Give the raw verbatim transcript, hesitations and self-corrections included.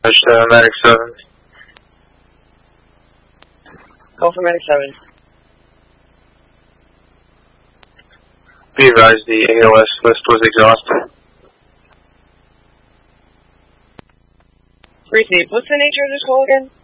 Touchdown, Medic seven. Go for Medic seven. Be advised, the A O S list was exhausted. Receive. What's the nature of this call again?